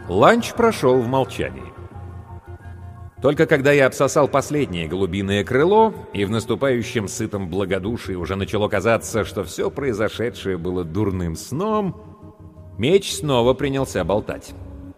Ланч прошел в молчании. Только когда я обсосал последнее голубиное крыло, и в наступающем сытом благодушии уже начало казаться, что все произошедшее было дурным сном, Меч снова принялся болтать.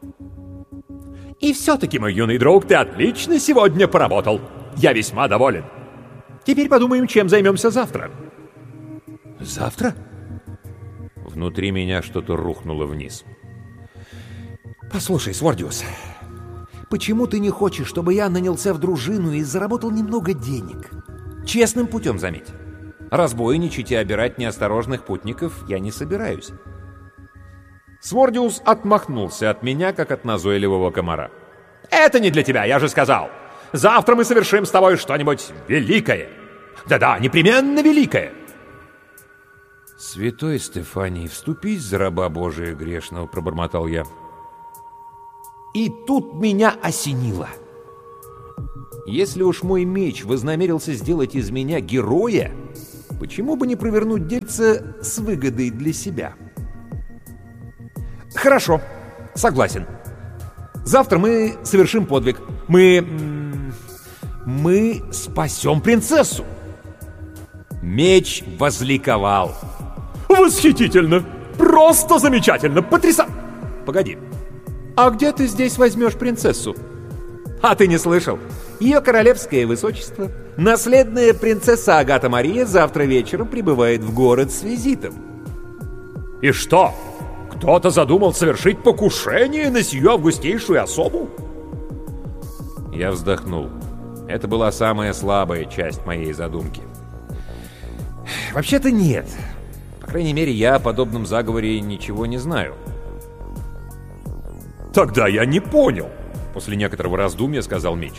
«И все-таки, мой юный друг, ты отлично сегодня поработал. Я весьма доволен. Теперь подумаем, чем займемся завтра». «Завтра?» Внутри меня что-то рухнуло вниз. «Послушай, Свордиус, почему ты не хочешь, чтобы я нанялся в дружину и заработал немного денег? Честным путем, заметь. Разбойничать и обирать неосторожных путников я не собираюсь». Свордиус отмахнулся от меня, как от назойливого комара. «Это не для тебя, я же сказал. Завтра мы совершим с тобой что-нибудь великое. Да-да, непременно великое». «Святой Стефаний, вступись за раба Божия грешного», — пробормотал я. И тут меня осенило. Если уж мой меч вознамерился сделать из меня героя, почему бы не провернуть дельце с выгодой для себя? Хорошо, согласен. Завтра мы совершим подвиг. Мы спасем принцессу. Меч возликовал. Восхитительно! Просто замечательно! Погоди. А где ты здесь возьмешь принцессу? А ты не слышал? Ее королевское высочество, наследная принцесса Агата Мария, завтра вечером прибывает в город с визитом. И что? Кто-то задумал совершить покушение на сию августейшую особу? Я вздохнул. Это была самая слабая часть моей задумки. Вообще-то нет. По крайней мере, я о подобном заговоре ничего не знаю. Тогда я не понял, после некоторого раздумья сказал Меч.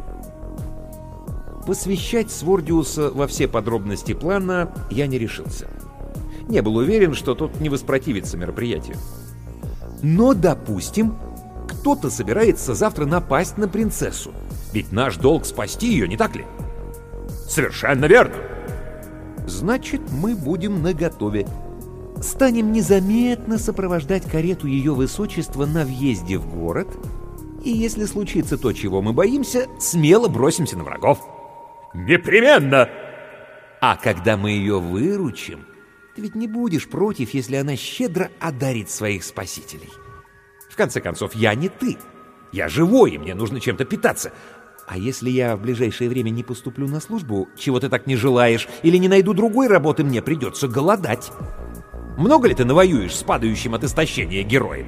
Посвящать Свордиуса во все подробности плана я не решился. Не был уверен, что тот не воспротивится мероприятию. Но, допустим, кто-то собирается завтра напасть на принцессу. Ведь наш долг спасти ее, не так ли? Совершенно верно. Значит, мы будем наготове. Станем незаметно сопровождать карету ее высочества на въезде в город. И если случится то, чего мы боимся, смело бросимся на врагов. Непременно! А когда мы ее выручим, ты ведь не будешь против, если она щедро одарит своих спасителей. В конце концов, я не ты. Я живой, и мне нужно чем-то питаться. А если я в ближайшее время не поступлю на службу, чего ты так не желаешь, или не найду другой работы, мне придется голодать. Много ли ты навоюешь с падающим от истощения героем?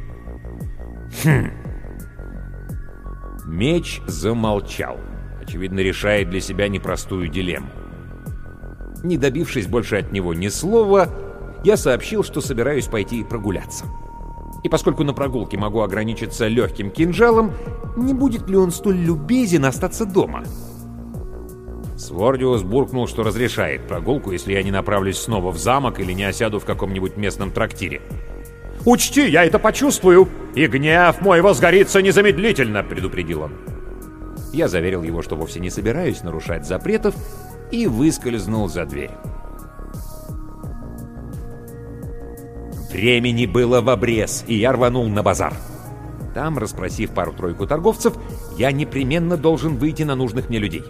Меч замолчал, очевидно, решая для себя непростую дилемму. Не добившись больше от него ни слова, я сообщил, что собираюсь пойти прогуляться. И поскольку на прогулке могу ограничиться легким кинжалом, не будет ли он столь любезен остаться дома? Свордиус буркнул, что разрешает прогулку, если я не направлюсь снова в замок или не осяду в каком-нибудь местном трактире. «Учти, я это почувствую, и гнев мой возгорится незамедлительно», — предупредил он. Я заверил его, что вовсе не собираюсь нарушать запретов, и выскользнул за дверь. Времени было в обрез, и я рванул на базар. Там, расспросив пару-тройку торговцев, я непременно должен выйти на нужных мне людей.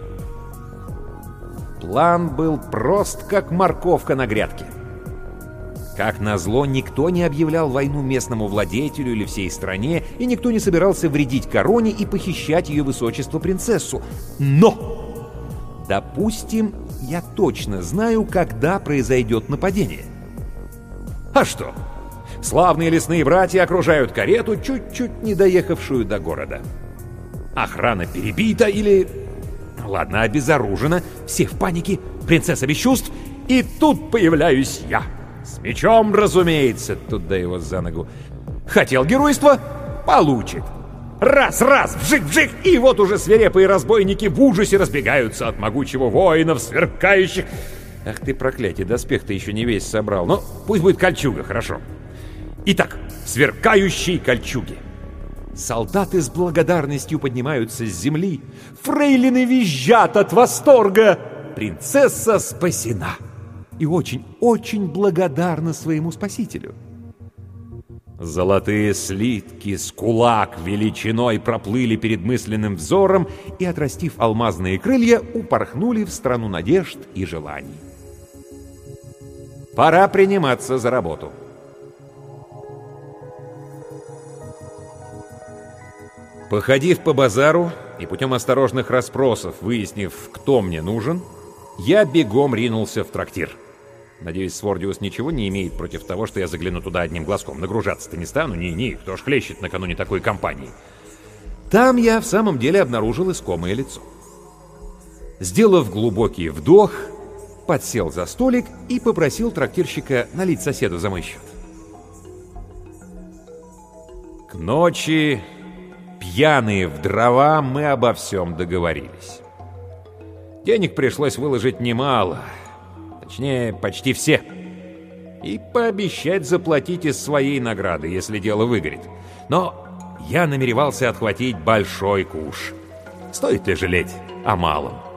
План был прост, как морковка на грядке. Как назло, никто не объявлял войну местному владетелю или всей стране, и никто не собирался вредить короне и похищать ее высочество принцессу. Но! Допустим, я точно знаю, когда произойдет нападение. А что? Славные лесные братья окружают карету, чуть-чуть не доехавшую до города. Охрана перебита или... Ладно, обезоружена, все в панике, принцесса без чувств, и тут появляюсь я. С мечом, разумеется, туда его за ногу. Хотел геройства? Получит. Раз-раз, вжик-вжик, и вот уже свирепые разбойники в ужасе разбегаются от могучего воина в сверкающих... Ах ты, проклятие, доспех ты еще не весь собрал. Но пусть будет кольчуга, хорошо. Итак, сверкающие кольчуги. Солдаты с благодарностью поднимаются с земли. Фрейлины визжат от восторга. Принцесса спасена. И очень-очень благодарна своему спасителю. Золотые слитки с кулак величиной проплыли перед мысленным взором и, отрастив алмазные крылья, упорхнули в страну надежд и желаний. Пора приниматься за работу. Походив по базару и путем осторожных расспросов, выяснив, кто мне нужен, я бегом ринулся в трактир. Надеюсь, Свордиус ничего не имеет против того, что я загляну туда одним глазком. Нагружаться-то не стану, кто ж хлещет накануне такой компании. Там я в самом деле обнаружил искомое лицо. Сделав глубокий вдох, подсел за столик и попросил трактирщика налить соседу за мой счет. К ночи, пьяные в дрова, мы обо всем договорились. Денег пришлось выложить немало, точнее, почти все, и пообещать заплатить из своей награды, если дело выгорит. Но я намеревался отхватить большой куш. Стоит ли жалеть о малом?